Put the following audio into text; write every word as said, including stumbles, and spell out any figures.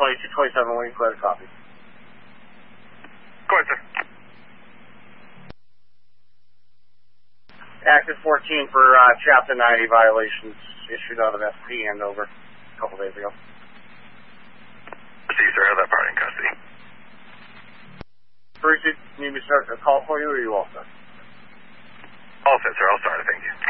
twenty-two twenty-seven, waiting for letter copy. Go ahead, sir. Active fourteen for uh, Chapter ninety violations issued out of S P Andover a couple days ago. See, sir, have that party in custody. Bruce, need me to start a call for you, or are you all set? All set, sir. I'll start it. Thank you.